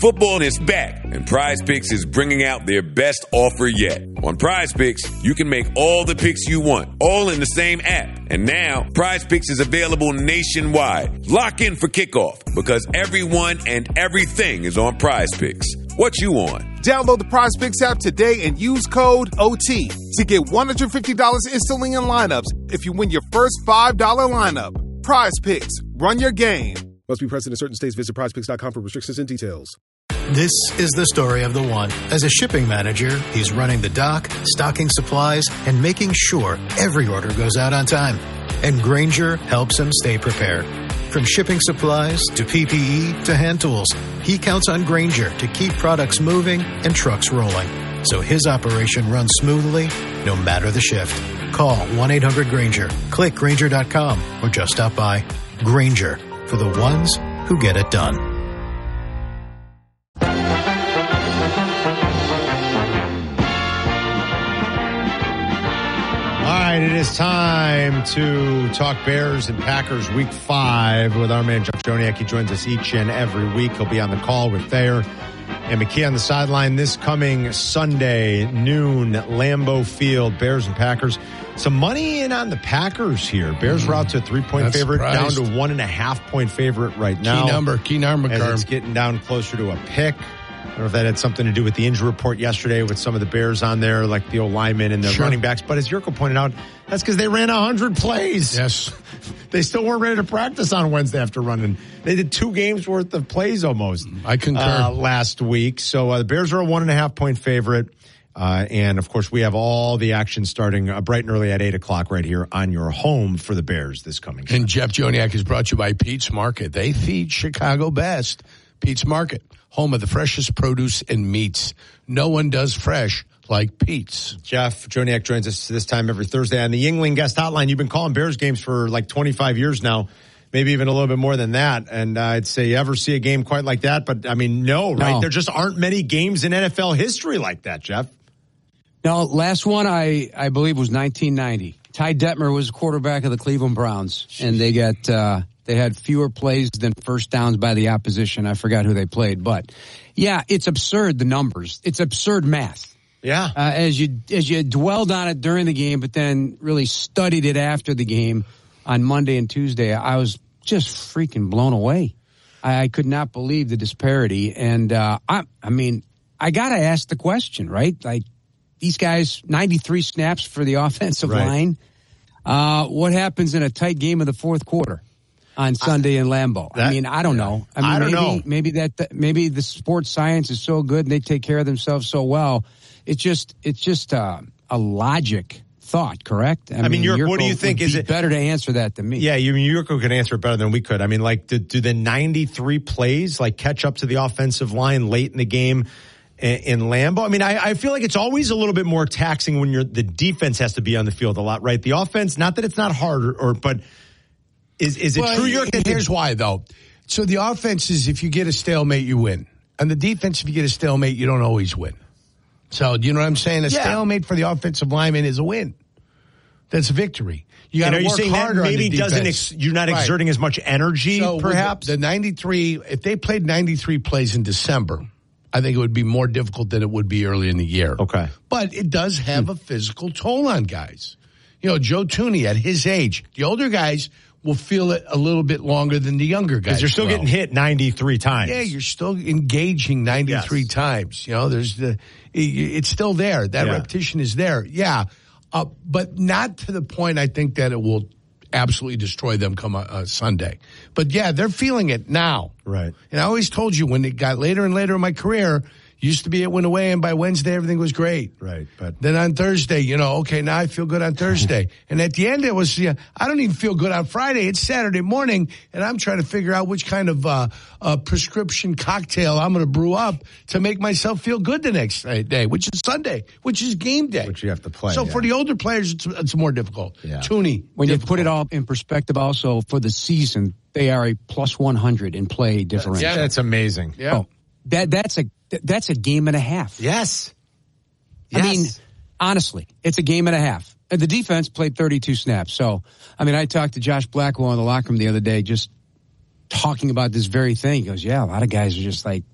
Football is back, and Prize Picks is bringing out their best offer yet. On Prize Picks, you can make all the picks you want, all in the same app. And now, Prize Picks is available nationwide. Lock in for kickoff, because everyone and everything is on Prize Picks. What you on? Download the Prize Picks app today and use code OT to get $150 instantly in lineups if you win your first $5 lineup. Prize Picks. Run your game. Must be present in certain states. Visit prizepicks.com for restrictions and details. This is the story of the one. As a shipping manager, he's running the dock, stocking supplies, and making sure every order goes out on time. And Grainger helps him stay prepared. From shipping supplies to PPE to hand tools, he counts on Grainger to keep products moving and trucks rolling, so his operation runs smoothly no matter the shift. Call 1-800-GRAINGER, click Grainger.com, or just stop by. Grainger, for the ones who get it done. It is time to talk Bears and Packers Week 5 with our man Jeff Joniak. He joins us each and every week. He'll be on the call with Thayer and McKee on the sideline this coming Sunday, noon, Lambeau Field. Bears and Packers. Some money in on the Packers here. Bears are out to a 3-point favorite, surprised. down to 1.5-point favorite right now. Key number, as Carm. it's getting down closer to a pick. I don't know if that had something to do with the injury report yesterday with some of the Bears on there, like the old linemen and the running backs. But as Yurko pointed out, that's because they ran 100 plays. Yes. They still weren't ready to practice on Wednesday after running. They did 2 games worth of plays almost. I concur. Last week. So the Bears are a 1.5-point favorite. And, of course, we have all the action starting bright and early at 8 o'clock right here on your home for the Bears this coming Sunday. And Jeff Joniak is brought to you by Pete's Market. They feed Chicago best. Pete's Market, home of the freshest produce and meats. No one does fresh like Pete's. Jeff Joniak joins us this time every Thursday on the Yuengling Guest Hotline. You've been calling Bears games for like 25 years now, maybe even a little bit more than that. And I'd say you ever see a game quite like that? But, I mean, no, right? There just aren't many games in NFL history like that, Jeff. No, last one I believe was 1990. Ty Detmer was quarterback of the Cleveland Browns, and they got they had fewer plays than first downs by the opposition. I forgot who they played, but yeah, it's absurd, the numbers. It's absurd math. Yeah. As you dwelled on it during the game, but then really studied it after the game on Monday and Tuesday, I was just freaking blown away. I could not believe the disparity, and I mean, I got to ask the question, right? Like, these guys, 93 snaps for the offensive line. What happens in a tight game of the fourth quarter on Sunday in Lambeau? I mean, I don't know. I mean, maybe the sports science is so good and they take care of themselves so well. It's just a logic thought, correct? I mean, Yurko, what do you think? Is it better to answer that than me? Yeah, Yurko can answer it better than we could. I mean, like, do the 93 plays like catch up to the offensive line late in the game in Lambeau? I mean, I feel like it's always a little bit more taxing when the defense has to be on the field a lot, right? The offense, not that it's not hard, but is it true? Here's why, though. So the offense is, if you get a stalemate, you win. And the defense, if you get a stalemate, you don't always win. So, you know what I'm saying? A stalemate for the offensive lineman is a win. That's a victory. You got to work harder on the defense. You're not exerting as much energy, so perhaps? The 93, if they played 93 plays in December, I think it would be more difficult than it would be early in the year. Okay. But it does have a physical toll on guys. You know, Joe Thuney, at his age, the older guys will feel it a little bit longer than the younger guys. Because you're still getting hit 93 times. Yeah, you're still engaging 93 times. You know, it's still there. That repetition is there. Yeah. But not to the point, I think, that it will absolutely destroy them come Sunday. But yeah, they're feeling it now. Right. And I always told you, when it got later and later in my career, used to be it went away, and by Wednesday everything was great. Right. But then on Thursday, okay, now I feel good on Thursday. And at the end it was, I don't even feel good on Friday. It's Saturday morning, and I'm trying to figure out which kind of prescription cocktail I'm going to brew up to make myself feel good the next day, which is Sunday, which is game day. Which you have to play. So for the older players, it's more difficult. Yeah. Thuney. When you put it all in perspective also, for the season, they are a plus 100 in play differential. Yeah, that's amazing. Yeah. Oh, that's a game and a half. Yes. I mean, honestly, it's a game and a half. And the defense played 32 snaps. So, I mean, I talked to Josh Blackwell in the locker room the other day just talking about this very thing. He goes, yeah, a lot of guys are just like